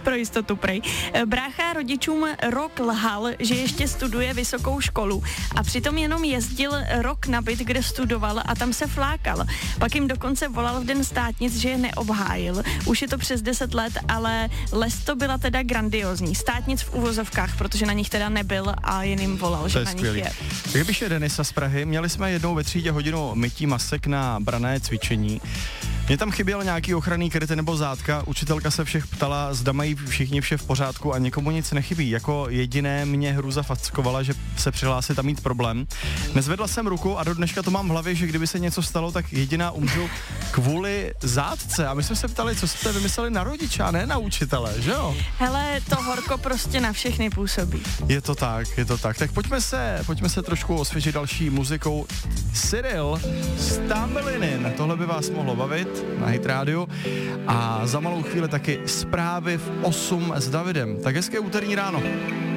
Pro jistotu prej. Brácha rodičům rok lhal, že ještě studuje vysokou školu a přitom jenom jezdil rok na byt, kde studoval a tam se flákal. Pak jim dokonce volal v den státnic, že je neobhájil. Už je to přes 10 let, ale to byla teda grandiozní. Státnic v uvozovkách, protože na nich teda nebyl a jen jim volal, že na nich je. Jak píše Denisa z Prahy, měli jsme jednou ve třídě hodinu mytí masek na branné cvičení. Mně tam chyběl nějaký ochranný kryty nebo zátka, učitelka se všech ptala, zda mají všichni vše v pořádku a někomu nic nechybí. Jako jediné mě hrůza fackovala, že se přihlásit a mít problém. Nezvedla jsem ruku a do dneška to mám v hlavě, že kdyby se něco stalo, tak jediná umřu kvůli zátce. A my jsme se ptali, co jste vymysleli na rodiče a ne na učitele, že jo? Hele, to horko prostě na všechny působí. Je to tak. Tak pojďme se trošku osvěžit další muzikou. Cyril Stamilinin. Tohle by vás mohlo bavit na Hit Radio. A za malou chvíli taky zprávy v 8 s Davidem. Tak hezké úterní ráno.